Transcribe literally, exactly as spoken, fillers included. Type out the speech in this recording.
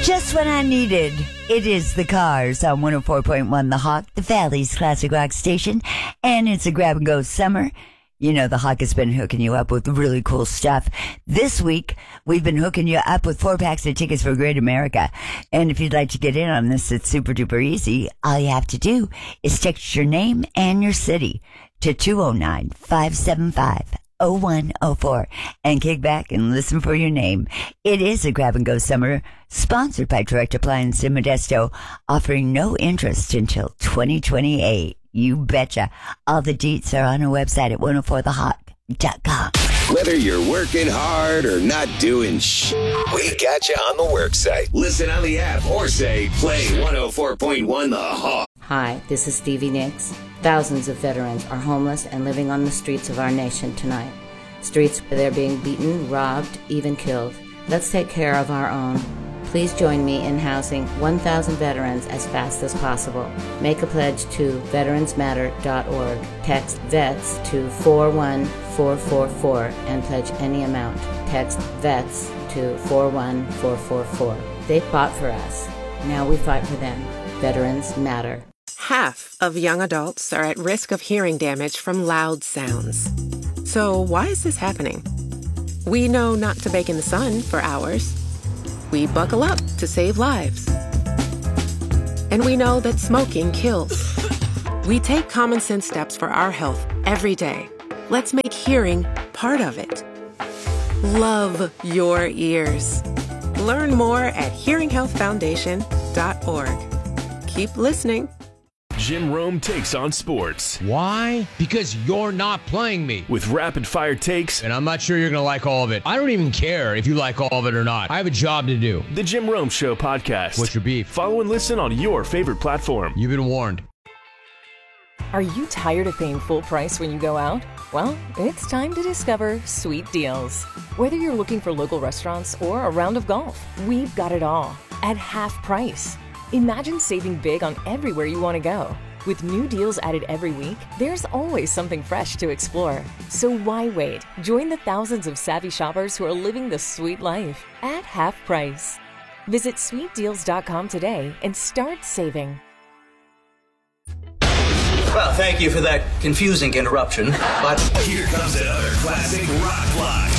Just when I needed. It is the Cars on one oh four point one The Hawk, the Valley's classic rock station, and it's a grab-and-go summer. You know, the Hawk has been hooking you up with really cool stuff. This week, we've been hooking you up with four packs of tickets for Great America. And if you'd like to get in on this, it's super duper easy. All you have to do is text your name and your city to two oh nine, five seven five, oh one oh four and kick back and listen for your name. It is a grab-and-go summer sponsored by Direct Appliance in Modesto, offering no interest until twenty twenty-eight. You betcha. All the deets are on our website at one oh four the hawk dot com. Whether you're working hard or not doing sh**, we got you on the work site. Listen on the app or say play one oh four point one The Hawk. Hi, this is Stevie Nicks. Thousands of veterans are homeless and living on the streets of our nation tonight. Streets where they're being beaten, robbed, even killed. Let's take care of our own. Please join me in housing one thousand veterans as fast as possible. Make a pledge to veterans matter dot org. Text VETS to four one four four four and pledge any amount. Text VETS to four one four four four. They fought for us. Now we fight for them. Veterans matter. Half of young adults are at risk of hearing damage from loud sounds. So why is this happening? We know not to bake in the sun for hours. We buckle up to save lives. And we know that smoking kills. We take common sense steps for our health every day. Let's make hearing part of it. Love your ears. Learn more at hearing health foundation dot org. Keep listening. Jim Rome takes on sports. Why? Because you're not playing me. With rapid-fire takes. And I'm not sure you're going to like all of it. I don't even care if you like all of it or not. I have a job to do. The Jim Rome Show podcast. What's your beef? Follow and listen on your favorite platform. You've been warned. Are you tired of paying full price when you go out? Well, it's time to discover Sweet Deals. Whether you're looking for local restaurants or a round of golf, we've got it all at half price. Imagine saving big on everywhere you want to go. With new deals added every week, there's always something fresh to explore. So why wait? Join the thousands of savvy shoppers who are living the sweet life at half price. Visit sweet deals dot com today and start saving. Well, thank you for that confusing interruption, but... Here comes another classic rock block.